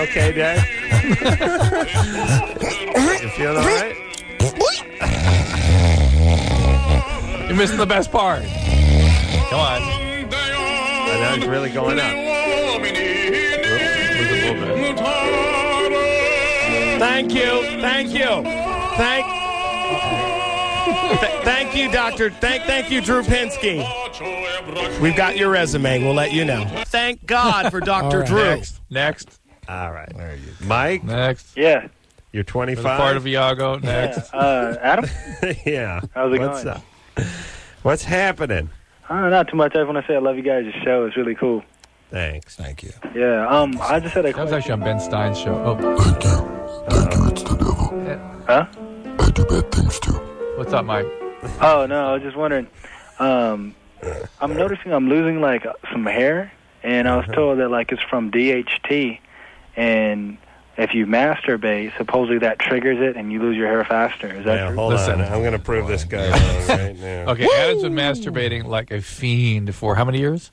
Okay, Dad? You feeling all right? You're missing the best part. Come on. Now he's really going up. Thank you. Thank you, Doctor. Thank you, Drew Pinsky. We've got your resume. We'll let you know. Thank God for Dr. Drew. Next. All right. Mike, Next. Yeah. you're 25. Part of Iago. Next. Adam? Yeah. How's it What's going? up? What's happening? Not too much. I just want to say I love you guys' show. It's really cool. Thanks. Thank you. Yeah. I just had a That was question. actually on Ben Stein's show. Oh, Thank you. Thank you, it's the devil. Huh? I do bad things too. what's up, Mike? Oh, no. I was just wondering. I'm noticing I'm losing, like, some hair. And I was told that, like, it's from DHT. And if you masturbate, supposedly that triggers it and you lose your hair faster. Is that true? Hold Listen. on. I'm going to prove this guy wrong right now. Okay, Adam's been masturbating like a fiend for how many years?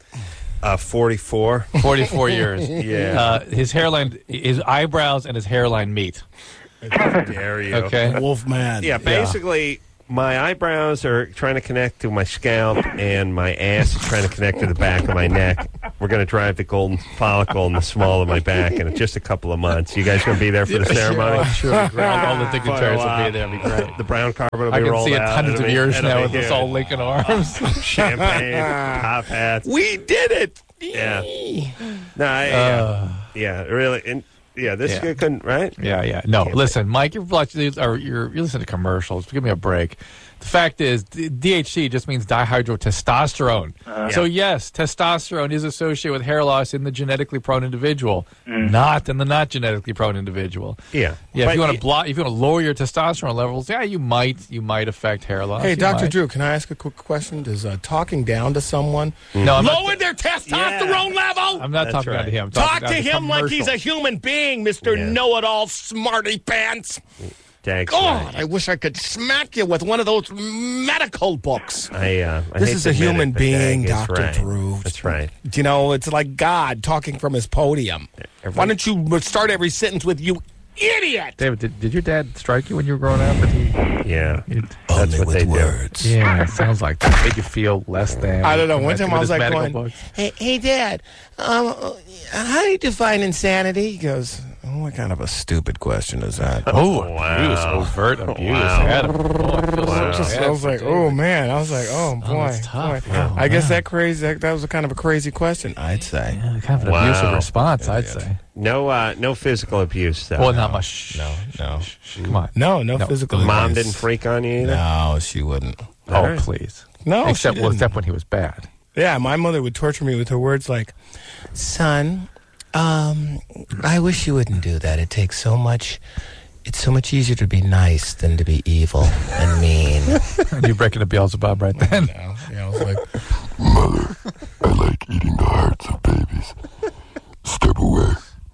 44. 44 years. Yeah. His hairline, his eyebrows and his hairline meet. Dare you. Okay. Wolfman. Yeah, basically, my eyebrows are trying to connect to my scalp, and my ass is trying to connect to the back of my neck. We're going to drive the golden follicle in the small of my back in just a couple of months. You guys going to be there for the ceremony? Sure. All the dignitaries will be there. It'll be great. The brown carpet will be I can rolled see it out. hundreds of It'll be- years it'll now be with us good. all linking arms. Champagne, top hats. We did it. Yeah. No, yeah, really. And, this Yeah. couldn't, right? Yeah. No, listen, Mike, you're listening to commercials. Give me a break. The fact is, DHT just means dihydrotestosterone. So, yes, testosterone is associated with hair loss in the genetically prone individual, not in the not genetically prone individual. Yeah. Yeah, But if you want to lower your testosterone levels, you might affect hair loss. Hey, You Dr. might. Drew, can I ask a quick question? Does talking down to someone No, I'm lower not, their testosterone level? I'm not That's talking right. down to him. I'm Talk talking to down him like he's a commercials. human being, Mr. Yeah. Know-it-all smarty pants. Thanks. God, I wish I could smack you with one of those medical books. I This hate is to a admit human it, but being, Dag is Dr. right. Drew. That's right. You know, it's like God talking from his podium. Why don't you start every sentence with, you idiot? David, did your dad strike you when you were growing up? Yeah. It- That's what they do. Yeah, it sounds like that. Made you feel less than. I don't know. One time I was like medical going, books. hey, Dad, how do you define insanity? He goes, what kind of a stupid question is that? Oh, Wow. abuse, overt abuse. Wow. Adam. Oh, I feel so I bad was for like, David. oh, man. I was like, oh, boy. that's tough. boy. Oh, I guess man. that was a kind of a crazy question, I'd say. Yeah, kind of an Wow. abusive response, I'd say. No physical abuse, though. Well, not much. No. Come on. No physical Mom abuse. didn't freak on you either? No, she wouldn't. Oh, right. please. No, Except she didn't. when he was bad. Yeah, my mother would torture me with her words like, son, I wish you wouldn't do that. It's so much easier to be nice than to be evil and mean. You're breaking the Beelzebub right then. Yeah, I was like, Mother, I like eating the hearts of babies. Step away.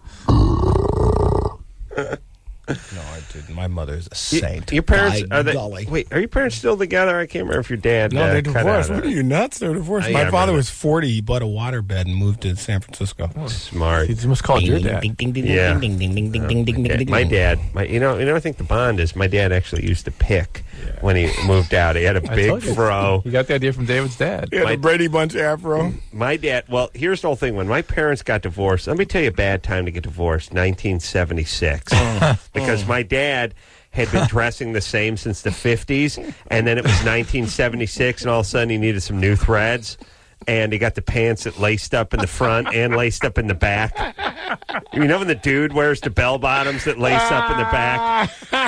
no, I didn't. My mother's a saint. Your parents By are they? golly. Wait, are your parents still together? I can't remember if your dad. No, they're cut divorced. out What of are you, nuts? They're divorced. Yeah, My I father remember. was 40. He bought a waterbed and moved to San Francisco. Smart. You must call it your dad. Yeah. My dad, I think the bond is my dad actually used to pick when he moved out. He had a I big told you. fro. You got the idea from David's dad. He had My- a Brady Bunch afro. My dad, well, here's the whole thing. When my parents got divorced, let me tell you a bad time to get divorced, 1976. Because my dad had been dressing the same since the 50s, and then it was 1976, and all of a sudden he needed some new threads. And he got the pants that laced up in the front and laced up in the back. You know when the dude wears the bell bottoms that lace up in the back?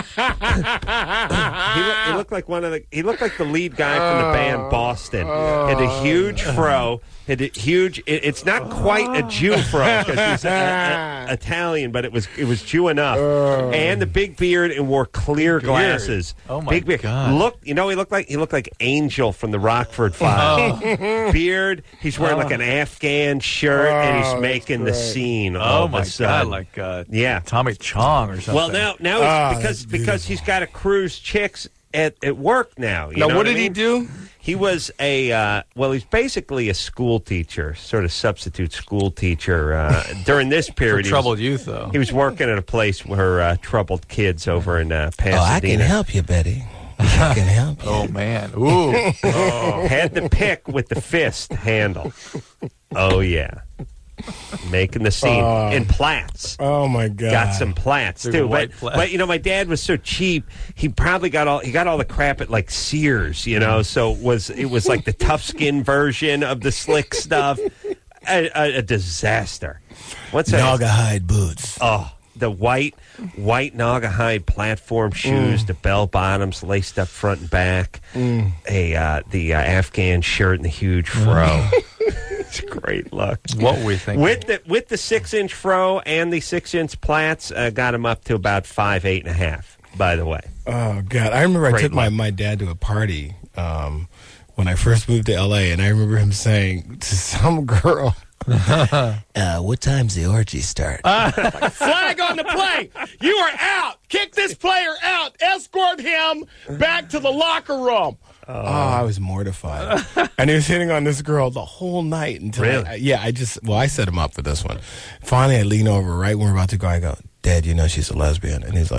he looked like he looked like the lead guy from the band Boston. Had a huge fro. Had a huge. It's not quite a Jew fro because he's Italian, but it was Jew enough. And the big beard and wore clear glasses. Oh, my big beard. God. He looked like Angel from the Rockford Files. Beard. He's wearing like an Afghan shirt, and he's making the scene. All Oh, of my a sudden. God. Like Yeah. Tommy Chong or something. Well, now it's because he's got to cruise chicks at work now. You know Now, what I did he mean? do? He was he's basically a school teacher, sort of substitute school teacher. During this period, troubled youth, though. He was working at a place where troubled kids over in Pasadena. Oh, I can help you, Betty. I can help you. Oh, man. Ooh. Had the pick with the fist handle. Oh, yeah. Making the scene in plaits. Oh my God! Got some plaits too, white but plaits. you know, my dad was so cheap. He probably got all the crap at like Sears, you know. So it was like the tough skin version of the slick stuff. A disaster. What's that? Naugahyde boots. Oh, the white Naugahyde platform shoes, the bell bottoms laced up front and back, the Afghan shirt and the huge fro. It's a great look. What were we thinking? With the 6-inch fro and the 6-inch plaits, got him up to about 8.5. By the way. Oh God! I remember I took my dad to a party when I first moved to L.A. and I remember him saying to some girl, "What time's the orgy start?" Flag on the play! You are out. Kick this player out. Escort him back to the locker room. Oh, I was mortified. And he was hitting on this girl the whole night until really? I set him up for this one. Finally, I lean over right when we're about to go. I go, "Dad, you know she's a lesbian," and he's like,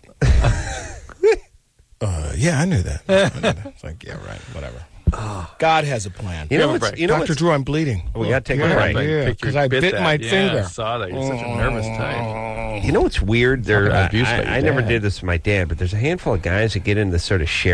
"Yeah, I knew that." It's like, yeah, right, whatever. God has a plan. You know Dr. Drew, I'm bleeding. We got to take a break. Yeah, because I bit my finger. I saw that. You're such a nervous type. You know what's weird? Abuse by your I never dad. did this with my dad, but there's a handful of guys that get into sort of sharing